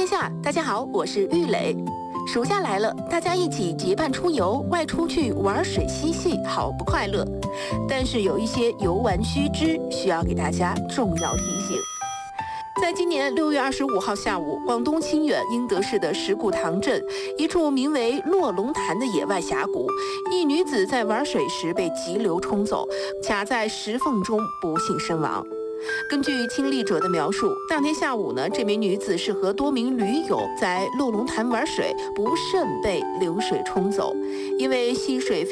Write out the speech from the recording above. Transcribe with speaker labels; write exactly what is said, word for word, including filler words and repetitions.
Speaker 1: 天下，大家好，我是玉磊。暑假来了，大家一起结伴出游，外出去玩水嬉戏，好不快乐。但是有一些游玩须知，需要给大家重要提醒。在今年六月二十五号下午，广东清远英德市的石鼓塘镇一处名为落龙潭的野外峡谷，一女子在玩水时被急流冲走，卡在石缝中不幸身亡。根据亲历者的描述，当天下午呢，这名女子是和多名驴友在落龙潭玩水，不慎被流水冲走，因为溪水